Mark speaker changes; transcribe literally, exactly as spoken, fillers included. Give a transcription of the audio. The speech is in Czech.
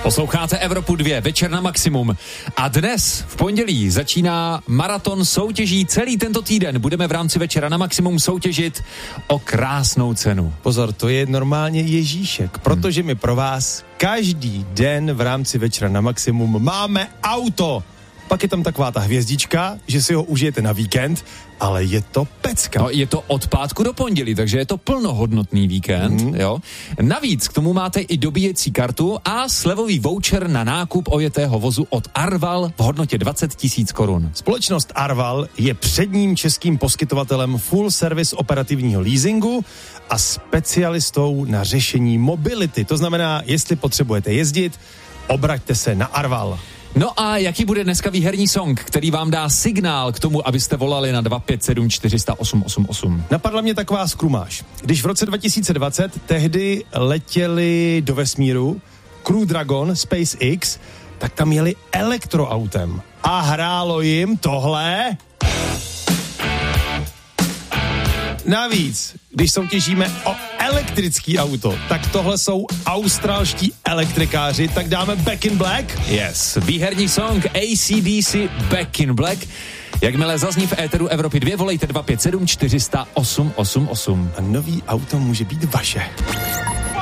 Speaker 1: Posloucháte Evropu dva, večer na maximum. A dnes, v pondělí, začíná maraton soutěží. Celý tento týden budeme v rámci večera na maximum soutěžit o krásnou cenu.
Speaker 2: Pozor, to je normálně Ježíšek, protože my pro vás každý den v rámci večera na maximum máme auto. Pak je tam taková ta hvězdička, že si ho užijete na víkend, ale je to pecka.
Speaker 1: No, je to od pátku do pondělí, takže je to plnohodnotný víkend, mm. jo. Navíc k tomu máte i dobíjecí kartu a slevový voucher na nákup ojetého vozu od Arval v hodnotě dvacet tisíc korun.
Speaker 2: Společnost Arval je předním českým poskytovatelem full service operativního leasingu a specialistou na řešení mobility. To znamená, jestli potřebujete jezdit, obraťte se na Arval.
Speaker 1: No a jaký bude dneska výherní song, který vám dá signál k tomu, abyste volali na dva pět sedm čtyři nula nula osm osm osm?
Speaker 2: Napadla mě taková skrumáž. Když v roce dva tisíce dvacet tehdy letěli do vesmíru Crew Dragon SpaceX, tak tam jeli elektroautem. A hrálo jim tohle. Navíc, když soutěžíme o elektrický auto, tak tohle jsou australští elektrikáři, tak dáme Back in Black.
Speaker 1: Yes, výherní song A C D C Back in Black. Jakmile zazní v éteru Evropy dva, volejte dva pět sedm čtyři nula nula osm osm osm.
Speaker 2: A nový auto může být vaše.